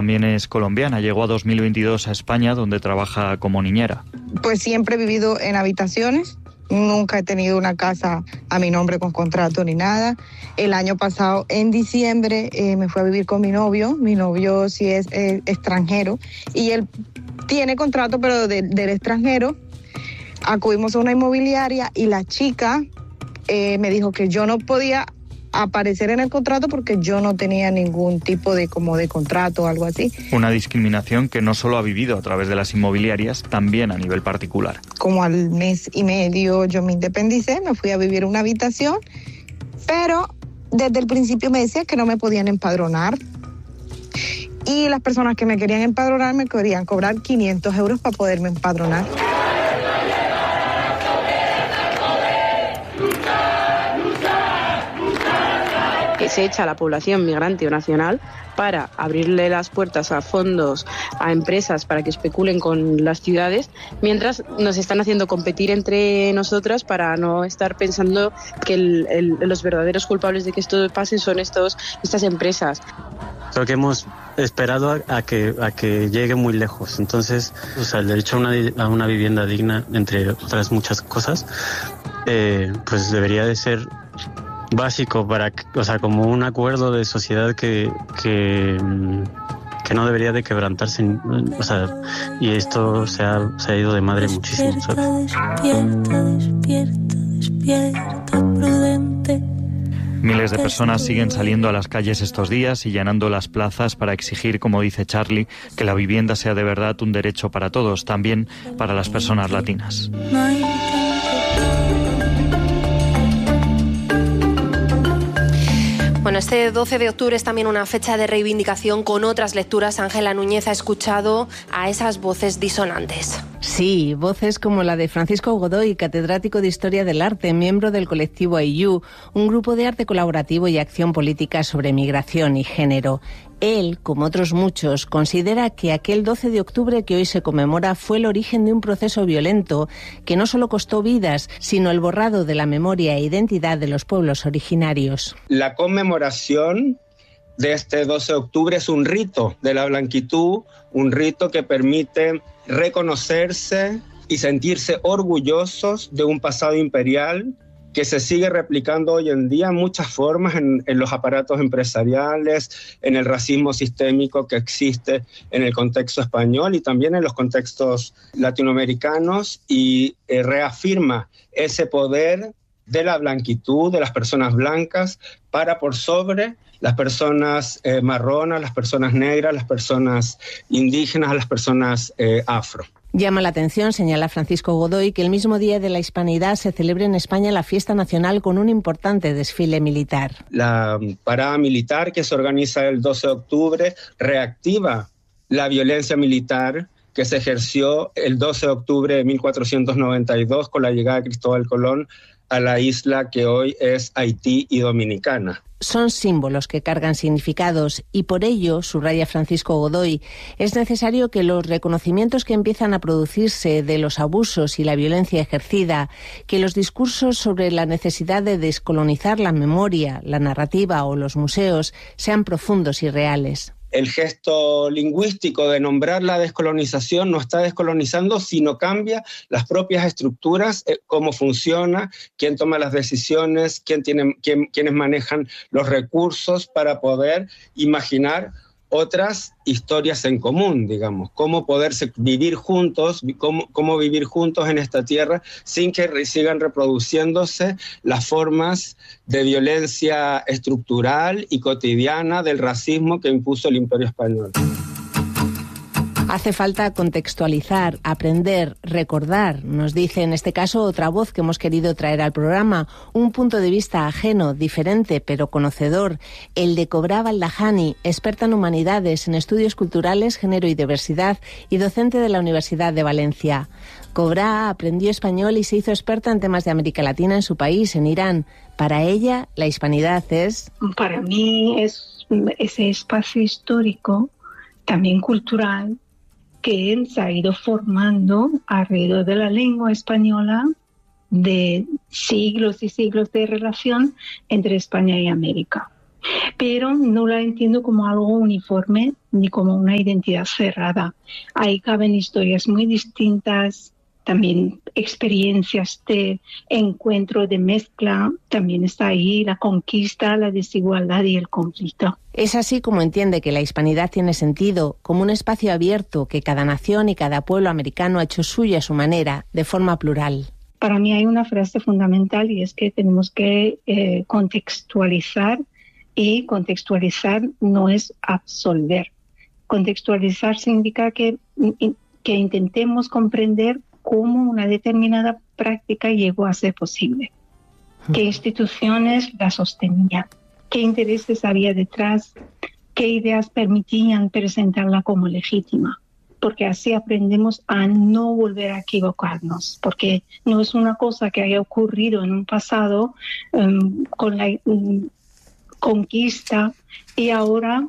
también es colombiana. Llegó a 2022 a España, donde trabaja como niñera. Pues siempre he vivido en habitaciones. Nunca he tenido una casa a mi nombre con contrato ni nada. El año pasado, en diciembre, me fui a vivir con mi novio. Mi novio sí es extranjero y él tiene contrato, pero del extranjero. Acudimos a una inmobiliaria y la chica me dijo que yo no podía aparecer en el contrato porque yo no tenía ningún tipo de contrato o algo así. Una discriminación que no solo ha vivido a través de las inmobiliarias, también a nivel particular. Como al mes y medio yo me independicé, me fui a vivir en una habitación, pero desde el principio me decía que no me podían empadronar. Y las personas que me querían empadronar me querían cobrar 500 euros para poderme empadronar. Que se echa a la población migrante o nacional para abrirle las puertas a fondos, a empresas para que especulen con las ciudades, mientras nos están haciendo competir entre nosotras para no estar pensando que los verdaderos culpables de que esto pase son estas empresas. Creo que hemos esperado a que llegue muy lejos. Entonces, el derecho a una vivienda digna, entre otras muchas cosas, pues debería de ser básico como un acuerdo de sociedad que no debería de quebrantarse, y esto se ha ido de madre muchísimo, ¿sabes? Despierta, prudente. Miles de personas siguen saliendo a las calles estos días y llenando las plazas para exigir, como dice Charlie, que la vivienda sea de verdad un derecho para todos, también para las personas latinas. Bueno, este 12 de octubre es también una fecha de reivindicación con otras lecturas. Ángela Núñez ha escuchado a esas voces disonantes. Sí, voces como la de Francisco Godoy, catedrático de Historia del Arte, miembro del colectivo AIU, un grupo de arte colaborativo y acción política sobre migración y género. Él, como otros muchos, considera que aquel 12 de octubre que hoy se conmemora fue el origen de un proceso violento que no solo costó vidas, sino el borrado de la memoria e identidad de los pueblos originarios. La conmemoración de este 12 de octubre es un rito de la blanquitud, un rito que permite reconocerse y sentirse orgullosos de un pasado imperial que se sigue replicando hoy en día en muchas formas en los aparatos empresariales, en el racismo sistémico que existe en el contexto español y también en los contextos latinoamericanos, y reafirma ese poder de la blanquitud, de las personas blancas, para por sobre las personas marronas, las personas negras, las personas indígenas, las personas afro. Llama la atención, señala Francisco Godoy, que el mismo día de la Hispanidad se celebre en España la fiesta nacional con un importante desfile militar. La parada militar que se organiza el 12 de octubre reactiva la violencia militar que se ejerció el 12 de octubre de 1492 con la llegada de Cristóbal Colón a la isla que hoy es Haití y Dominicana. Son símbolos que cargan significados y por ello, subraya Francisco Godoy, es necesario que los reconocimientos que empiezan a producirse de los abusos y la violencia ejercida, que los discursos sobre la necesidad de descolonizar la memoria, la narrativa o los museos sean profundos y reales. El gesto lingüístico de nombrar la descolonización no está descolonizando, sino cambia las propias estructuras, cómo funciona, quién toma las decisiones, quiénes manejan los recursos para poder imaginar otras historias en común, digamos, cómo poderse vivir juntos, cómo vivir juntos en esta tierra sin que sigan reproduciéndose las formas de violencia estructural y cotidiana del racismo que impuso el Imperio Español. Hace falta contextualizar, aprender, recordar, nos dice en este caso otra voz que hemos querido traer al programa, un punto de vista ajeno, diferente pero conocedor, el de Cobra Baldajani, experta en humanidades, en estudios culturales, género y diversidad y docente de la Universidad de Valencia. Cobra aprendió español y se hizo experta en temas de América Latina en su país, en Irán. Para ella, la hispanidad es... Para mí es ese espacio histórico, también cultural, que se ha ido formando alrededor de la lengua española de siglos y siglos de relación entre España y América. pero no la entiendo como algo uniforme ni como una identidad cerrada. Ahí caben historias muy distintas, también experiencias de encuentro, de mezcla, también está ahí la conquista, la desigualdad y el conflicto. Es así como entiende que la hispanidad tiene sentido, como un espacio abierto que cada nación y cada pueblo americano ha hecho suyo a su manera, de forma plural. Para mí hay una frase fundamental y es que tenemos que contextualizar, y contextualizar no es absolver. Contextualizar significa que intentemos comprender cómo una determinada práctica llegó a ser posible, qué instituciones la sostenían, qué intereses había detrás, qué ideas permitían presentarla como legítima, porque así aprendemos a no volver a equivocarnos, porque no es una cosa que haya ocurrido en un pasado con la conquista y ahora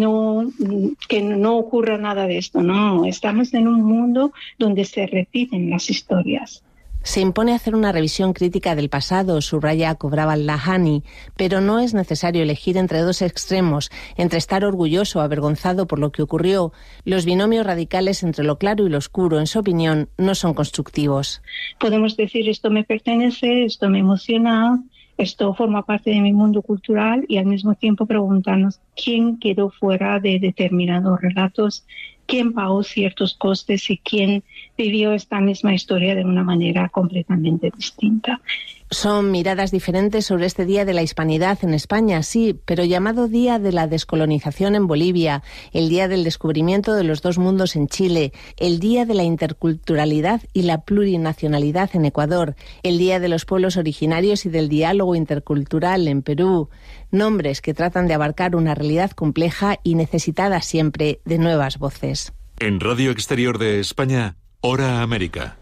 que no ocurra nada de esto. No, estamos en un mundo donde se repiten las historias. Se impone hacer una revisión crítica del pasado, subraya Kobraval Lahani, pero no es necesario elegir entre dos extremos, entre estar orgulloso o avergonzado por lo que ocurrió. Los binomios radicales entre lo claro y lo oscuro, en su opinión, no son constructivos. Podemos decir esto me pertenece, esto me emociona, esto forma parte de mi mundo cultural y al mismo tiempo preguntarnos quién quedó fuera de determinados relatos, quién pagó ciertos costes y quién vivió esta misma historia de una manera completamente distinta. Son miradas diferentes sobre este Día de la Hispanidad en España, sí, pero llamado Día de la Descolonización en Bolivia, el Día del Descubrimiento de los Dos Mundos en Chile, el Día de la Interculturalidad y la Plurinacionalidad en Ecuador, el Día de los Pueblos Originarios y del Diálogo Intercultural en Perú. Nombres que tratan de abarcar una realidad compleja y necesitada siempre de nuevas voces. En Radio Exterior de España, Hora América.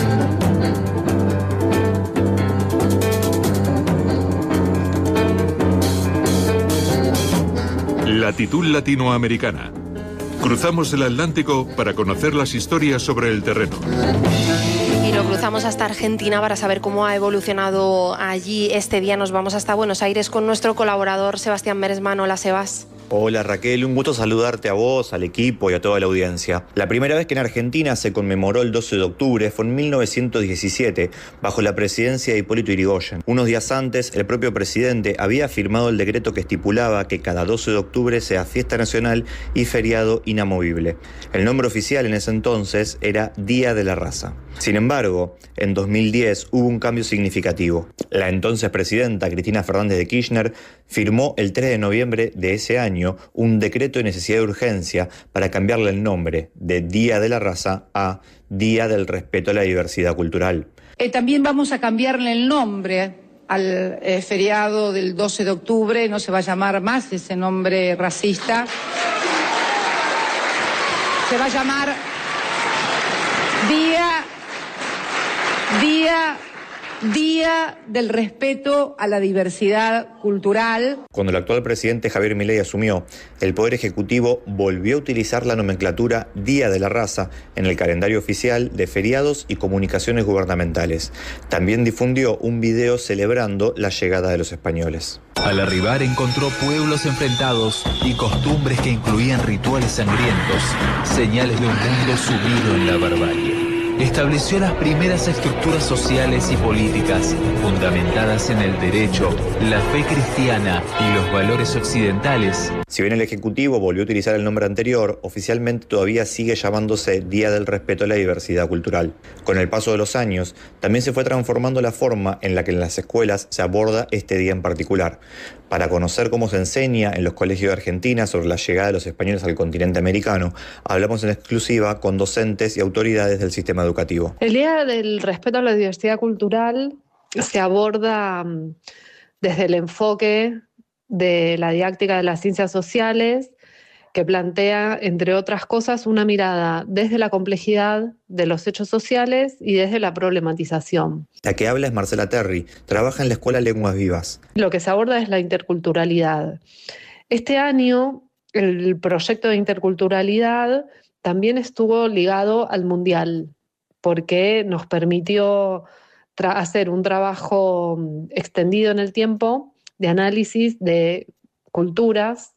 Latitud latinoamericana. Cruzamos el Atlántico para conocer las historias sobre el terreno. Y lo cruzamos hasta Argentina para saber cómo ha evolucionado allí este día. Nos vamos hasta Buenos Aires con nuestro colaborador Sebastián Meresman. Hola, Sebas. Hola Raquel, un gusto saludarte a vos, al equipo y a toda la audiencia. La primera vez que en Argentina se conmemoró el 12 de octubre fue en 1917, bajo la presidencia de Hipólito Yrigoyen. Unos días antes, el propio presidente había firmado el decreto que estipulaba que cada 12 de octubre sea fiesta nacional y feriado inamovible. El nombre oficial en ese entonces era Día de la Raza. Sin embargo, en 2010 hubo un cambio significativo. La entonces presidenta Cristina Fernández de Kirchner firmó el 3 de noviembre de ese año un decreto de necesidad de urgencia para cambiarle el nombre de Día de la Raza a Día del Respeto a la Diversidad Cultural. También vamos a cambiarle el nombre al feriado del 12 de octubre, no se va a llamar más ese nombre racista. Se va a llamar Día del Respeto a la Diversidad Cultural. Cuando el actual presidente Javier Milei asumió, el Poder Ejecutivo volvió a utilizar la nomenclatura Día de la Raza en el calendario oficial de feriados y comunicaciones gubernamentales. También difundió un video celebrando la llegada de los españoles. Al arribar encontró pueblos enfrentados y costumbres que incluían rituales sangrientos, señales de un mundo sumido en la barbarie. Estableció las primeras estructuras sociales y políticas fundamentadas en el derecho, la fe cristiana y los valores occidentales. Si bien el Ejecutivo volvió a utilizar el nombre anterior, oficialmente todavía sigue llamándose Día del Respeto a la Diversidad Cultural. Con el paso de los años, también se fue transformando la forma en la que en las escuelas se aborda este día en particular. Para conocer cómo se enseña en los colegios de Argentina sobre la llegada de los españoles al continente americano, hablamos en exclusiva con docentes y autoridades del sistema educativo. El Día del Respeto a la Diversidad Cultural se aborda desde el enfoque de la didáctica de las ciencias sociales, que plantea, entre otras cosas, una mirada desde la complejidad de los hechos sociales y desde la problematización. La que habla es Marcela Terry, trabaja en la Escuela Lenguas Vivas. Lo que se aborda es la interculturalidad. Este año, el proyecto de interculturalidad también estuvo ligado al Mundial, porque nos permitió hacer un trabajo extendido en el tiempo de análisis de culturas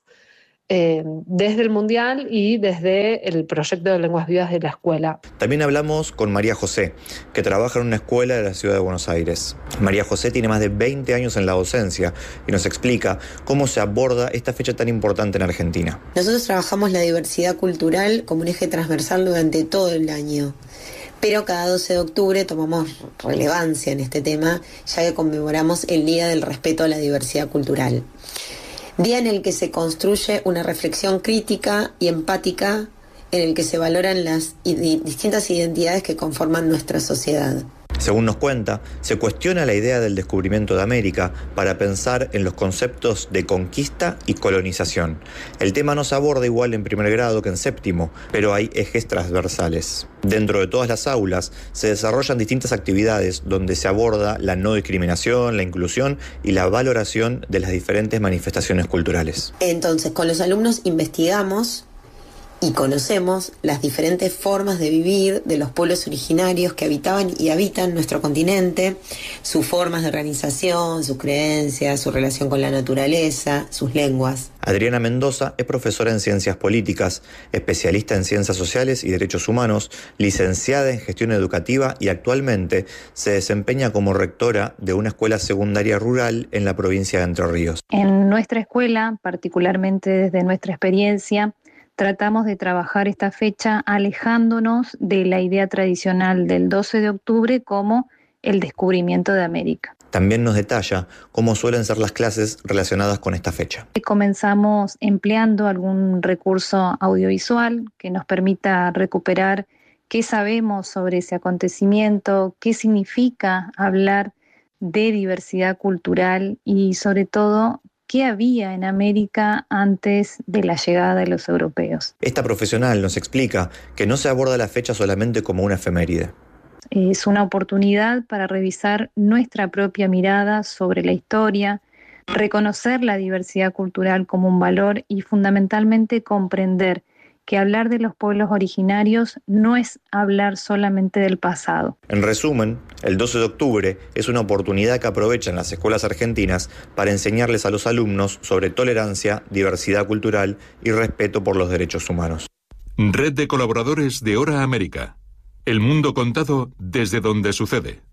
desde el Mundial y desde el proyecto de lenguas vivas de la escuela. También hablamos con María José, que trabaja en una escuela de la ciudad de Buenos Aires. María José tiene más de 20 años en la docencia y nos explica cómo se aborda esta fecha tan importante en Argentina. Nosotros trabajamos la diversidad cultural como un eje transversal durante todo el año. Pero cada 12 de octubre tomamos relevancia en este tema, ya que conmemoramos el Día del Respeto a la Diversidad Cultural. Día en el que se construye una reflexión crítica y empática, en el que se valoran las distintas identidades que conforman nuestra sociedad. Según nos cuenta, se cuestiona la idea del descubrimiento de América para pensar en los conceptos de conquista y colonización. El tema no se aborda igual en primer grado que en séptimo, pero hay ejes transversales. Dentro de todas las aulas se desarrollan distintas actividades donde se aborda la no discriminación, la inclusión y la valoración de las diferentes manifestaciones culturales. Entonces, con los alumnos investigamos y conocemos las diferentes formas de vivir de los pueblos originarios que habitaban y habitan nuestro continente, sus formas de organización, sus creencias, su relación con la naturaleza, sus lenguas. Adriana Mendoza es profesora en Ciencias Políticas, especialista en Ciencias Sociales y Derechos Humanos, licenciada en Gestión Educativa y actualmente se desempeña como rectora de una escuela secundaria rural en la provincia de Entre Ríos. En nuestra escuela, particularmente desde nuestra experiencia, tratamos de trabajar esta fecha alejándonos de la idea tradicional del 12 de octubre como el descubrimiento de América. También nos detalla cómo suelen ser las clases relacionadas con esta fecha. Comenzamos empleando algún recurso audiovisual que nos permita recuperar qué sabemos sobre ese acontecimiento, qué significa hablar de diversidad cultural y sobre todo qué había en América antes de la llegada de los europeos. Esta profesional nos explica que no se aborda la fecha solamente como una efeméride. Es una oportunidad para revisar nuestra propia mirada sobre la historia, reconocer la diversidad cultural como un valor y fundamentalmente comprender que hablar de los pueblos originarios no es hablar solamente del pasado. En resumen, el 12 de octubre es una oportunidad que aprovechan las escuelas argentinas para enseñarles a los alumnos sobre tolerancia, diversidad cultural y respeto por los derechos humanos. Red de colaboradores de Hora América. El mundo contado desde donde sucede.